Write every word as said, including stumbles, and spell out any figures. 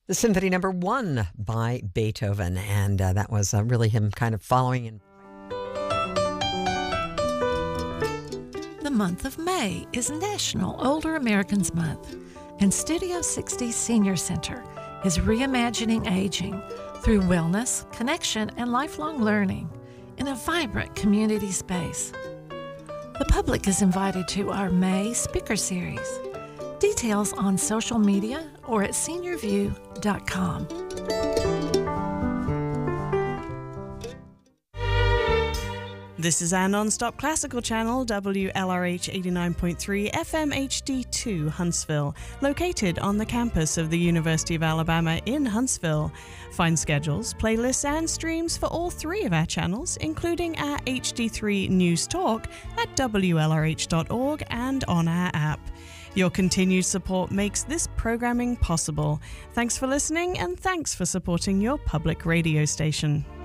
The Symphony Number One by Beethoven, and uh, that was uh, really him kind of following in. The month of May is National Older Americans Month, and Studio sixty Senior Center is reimagining aging through wellness, connection, and lifelong learning in a vibrant community space. The public is invited to our May speaker series. Details on social media or at senior view dot com. This is our non-stop classical channel, W L R H eighty-nine point three F M H D two, Huntsville, located on the campus of the University of Alabama in Huntsville. Find schedules, playlists, and streams for all three of our channels, including our H D three News Talk at W L R H dot org and on our app. Your continued support makes this programming possible. Thanks for listening, and thanks for supporting your public radio station.